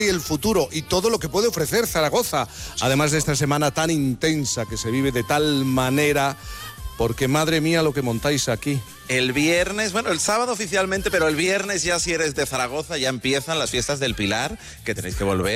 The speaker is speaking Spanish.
y el futuro y todo lo que puede ofrecer Zaragoza, además de esta semana tan intensa que se vive de tal manera, porque madre mía lo que montáis aquí. El viernes, bueno, el sábado oficialmente, pero el viernes ya si eres de Zaragoza ya empiezan las fiestas del Pilar, que tenéis que volver.